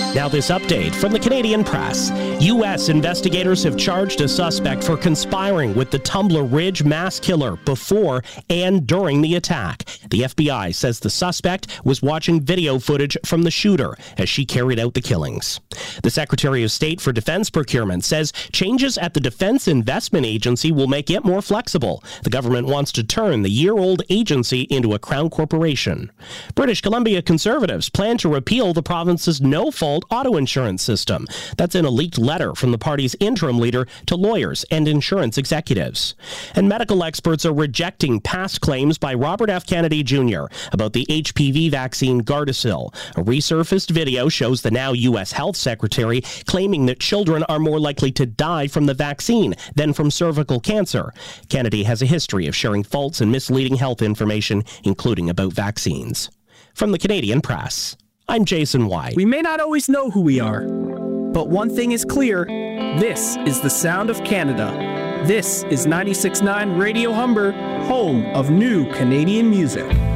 Now this update from the Canadian Press. U.S. investigators have charged a suspect for conspiring with the Tumbler Ridge mass killer before and during the attack. The FBI says the suspect was watching video footage from the shooter as she carried out the killings. The Secretary of State for Defense Procurement says changes at the Defense Investment Agency will make it more flexible. The government wants to turn the year-old agency into a crown corporation. British Columbia Conservatives plan to repeal the province's no-fault auto insurance system. That's in a leaked letter from the party's interim leader to lawyers and insurance executives. And medical experts are rejecting past claims by Robert F. Kennedy Jr. about the HPV vaccine Gardasil. A resurfaced video shows the now U.S. Health Secretary claiming that children are more likely to die from the vaccine than from cervical cancer. Kennedy has a history of sharing false and misleading health information, including about vaccines. From the Canadian Press, I'm Jason White. We may not always know who we are, but one thing is clear. This is the sound of Canada. This is 96.9 Radio Humber, home of new Canadian music.